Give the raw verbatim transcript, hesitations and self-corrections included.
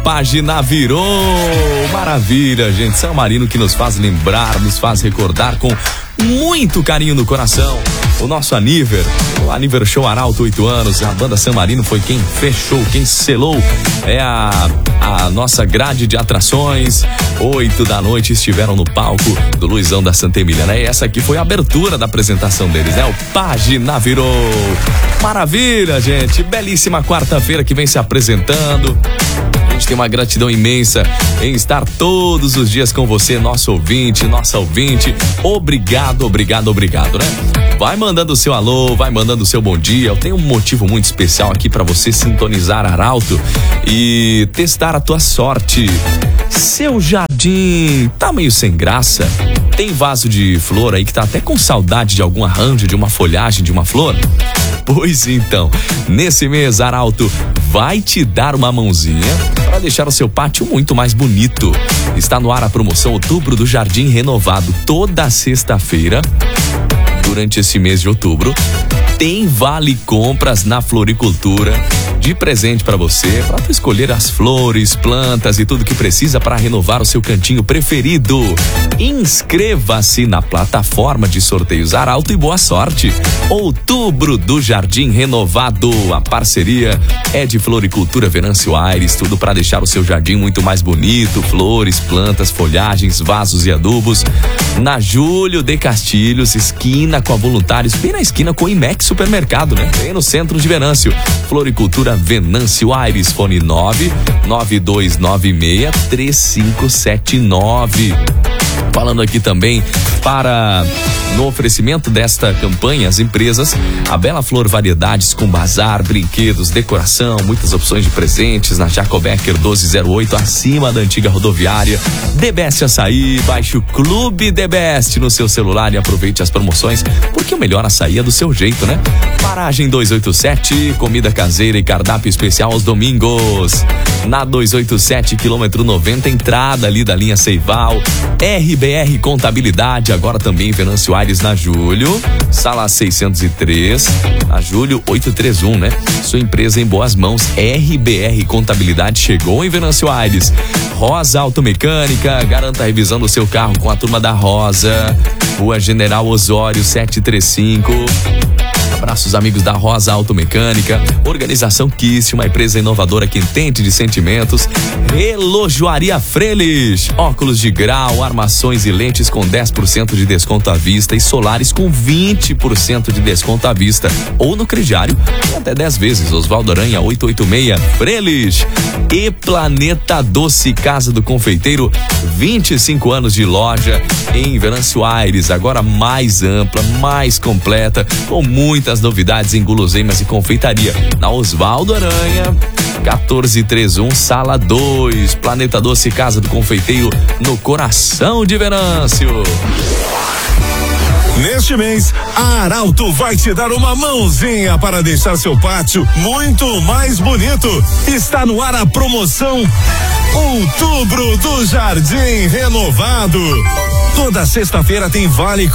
Página virou, maravilha, gente. San Marino que nos faz lembrar, nos faz recordar com muito carinho no coração. O nosso Aniver, o Aniver Show Arauto, oito anos. A banda San Marino foi quem fechou, quem selou é a, a nossa grade de atrações. Oito da noite estiveram no palco do Luizão da Santa Emília, né? E essa aqui foi a abertura da apresentação deles, né? O Página virou. Maravilha, gente. Belíssima quarta-feira que vem se apresentando. A gente tem uma gratidão imensa em estar todos os dias com você, nosso ouvinte, nossa ouvinte. Obrigado, obrigado, obrigado, né? Vai mandando o seu alô, vai mandando o seu bom dia. Eu tenho um motivo muito especial aqui para você sintonizar Arauto e testar a tua sorte. Seu jardim tá meio sem graça? Tem vaso de flor aí que tá até com saudade de algum arranjo, de uma folhagem, de uma flor? Pois então, nesse mês Arauto vai te dar uma mãozinha para deixar o seu pátio muito mais bonito. Está no ar a promoção Outubro do Jardim Renovado. Toda sexta-feira, durante esse mês de outubro, tem vale compras na floricultura de presente para você, para tu escolher as flores, plantas e tudo que precisa para renovar o seu cantinho preferido. Inscreva-se na plataforma de sorteios Arauto e boa sorte. Outubro do Jardim Renovado. A parceria é de Floricultura Venâncio Aires, tudo para deixar o seu jardim muito mais bonito. Flores, plantas, folhagens, vasos e adubos. Na Júlio de Castilhos, esquina com a Voluntários, bem na esquina com o Imex Supermercado, né? Bem no centro de Venâncio. Floricultura Venâncio Aires, fone nove nove dois nove seis três cinco sete nove. Falando aqui também para no oferecimento desta campanha, as empresas a Bela Flor Variedades com bazar, brinquedos, decoração, muitas opções de presentes na Jacobecker doze zero oito, acima da antiga rodoviária. The Best Açaí, baixe o Clube The Best no seu celular e aproveite as promoções, porque o melhor açaí é do seu jeito, né? Paragem duzentos e oitenta e sete, comida caseira e cardápio especial aos domingos. Na duzentos e oitenta e sete, quilômetro noventa, entrada ali da linha Seival. R B R Contabilidade, agora também em Venâncio Aires, na Júlio, sala seiscentos e três, a Júlio oitocentos e trinta e um, né? Sua empresa em boas mãos. R B R Contabilidade chegou em Venâncio Aires. Rosa Automecânica, garanta a revisão do seu carro com a turma da Rosa. Rua General Osório setecentos e trinta e cinco. Abraços, amigos da Rosa Automecânica. Organização Kiss, uma empresa inovadora que entende de sentimentos. Relojoaria Freles, óculos de grau, armações e lentes com dez por cento de desconto à vista e solares com vinte por cento de desconto à vista ou no crediário e até dez vezes. Osvaldo Aranha oitocentos e oitenta e seis, Freles. E Planeta Doce, Casa do Confeiteiro, vinte e cinco anos de loja em Venâncio Aires, agora mais ampla, mais completa, com muitas novidades em guloseimas e confeitaria. Na Osvaldo Aranha quatorze trinta e um, sala dois. Planeta Doce, Casa do Confeiteiro, no coração de Venâncio. Neste mês, a Arauto vai te dar uma mãozinha para deixar seu pátio muito mais bonito. Está no ar a promoção Outubro do Jardim Renovado. Toda sexta-feira tem vale